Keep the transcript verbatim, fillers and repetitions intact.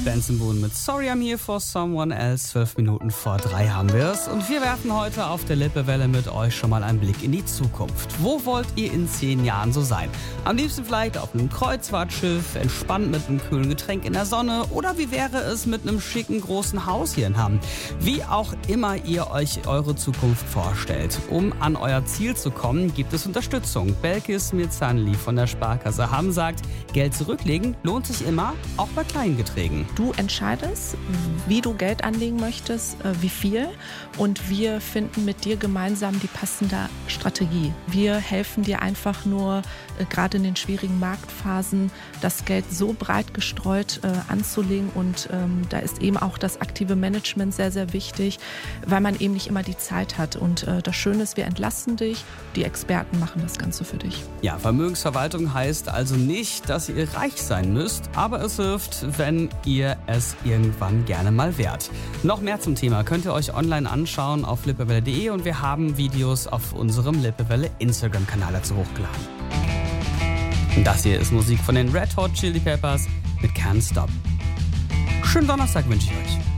Benson Boone mit Sorry I'm Here for Someone Else. Zwölf Minuten vor drei haben wir es. Und wir werfen heute auf der Lippewelle mit euch schon mal einen Blick in die Zukunft. Wo wollt ihr in zehn Jahren so sein? Am liebsten vielleicht auf einem Kreuzfahrtschiff, entspannt mit einem kühlen Getränk in der Sonne. Oder wie wäre es mit einem schicken großen Haus hier in Hamm? Wie auch immer ihr euch eure Zukunft vorstellt. Um an euer Ziel zu kommen, gibt es Unterstützung. Belkis Mirzanli von der Sparkasse Hamm sagt, Geld zurücklegen lohnt sich immer, auch bei kleinen Beträgen. Du entscheidest, wie du Geld anlegen möchtest, wie viel, und wir finden mit dir gemeinsam die passende Strategie. Wir helfen dir einfach nur, gerade in den schwierigen Marktphasen, das Geld so breit gestreut äh, anzulegen, und ähm, da ist eben auch das aktive Management sehr, sehr wichtig, weil man eben nicht immer die Zeit hat. Und äh, das Schöne ist, wir entlasten dich, die Experten machen das Ganze für dich. Ja, Vermögensverwaltung heißt also nicht, dass ihr reich sein müsst, aber es hilft, wenn ihr es irgendwann gerne mal wärt. Noch mehr zum Thema könnt ihr euch online anschauen auf lippewelle punkt de, und wir haben Videos auf unserem Lippewelle Instagram-Kanal dazu hochgeladen. Und das hier ist Musik von den Red Hot Chili Peppers mit Can't Stop. Schönen Donnerstag wünsche ich euch.